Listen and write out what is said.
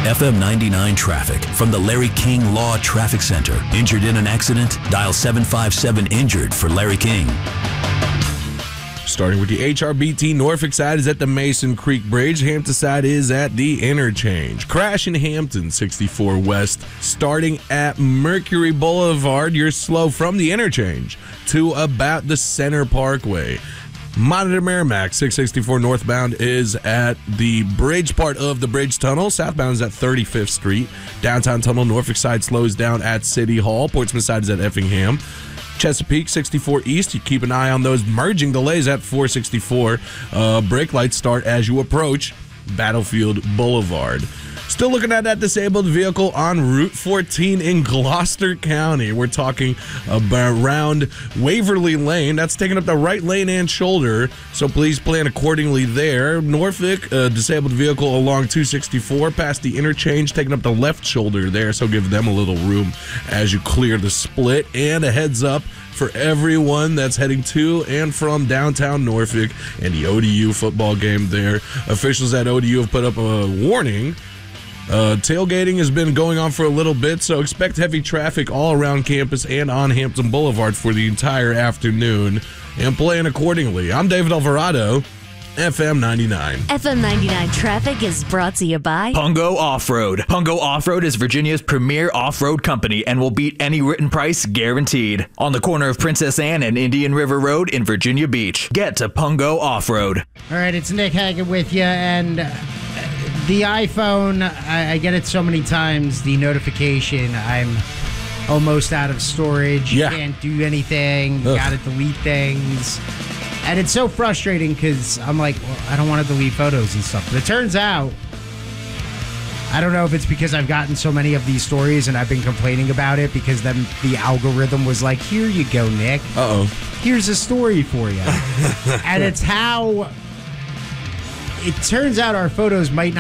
FM 99 traffic from the Larry King Law Traffic Center. Injured in an accident? Dial 757-INJURED for Larry King. Starting with the HRBT, Norfolk side is at the Mason Creek Bridge. Hampton side is at the interchange. Crash in Hampton, 64 West. Starting at Mercury Boulevard, you're slow from the interchange to about the Center Parkway. Monitor Merrimack, 664 northbound is at the bridge part of the bridge tunnel. Southbound is at 35th Street. Downtown tunnel, Norfolk side slows down at City Hall. Portsmouth side is at Effingham. Chesapeake, 64 East. You keep an eye on those merging delays at 464. Brake lights start as you approach Battlefield Boulevard. Still looking at that disabled vehicle on Route 14 in Gloucester County. We're talking about around Waverly Lane. That's taking up the right lane and shoulder, so please plan accordingly there. Norfolk, disabled vehicle along 264 past the interchange, taking up the left shoulder there, so give them a little room as you clear the split. And a heads up for everyone that's heading to and from downtown Norfolk and the ODU football game there. Officials at ODU have put up a warning. Tailgating has been going on for a little bit, so expect heavy traffic all around campus and on Hampton Boulevard for the entire afternoon, and plan accordingly. I'm David Alvarado, FM 99. FM 99 traffic is brought to you by Pungo Off-Road. Pungo Off-Road is Virginia's premier off-road company and will beat any written price guaranteed. On the corner of Princess Anne and Indian River Road in Virginia Beach. Get to Pungo Off-Road. All right, it's Nick Haggett with you, and the iPhone, I get it so many times, the notification, I'm almost out of storage. Yeah. You can't do anything. You got to delete things. And it's so frustrating because I'm like, well, I don't want to delete photos and stuff. But it turns out, I don't know if it's because I've gotten so many of these stories and I've been complaining about it because then the algorithm was like, here you go, Nick. Uh-oh. Here's a story for you. And it's how it turns out our photos might not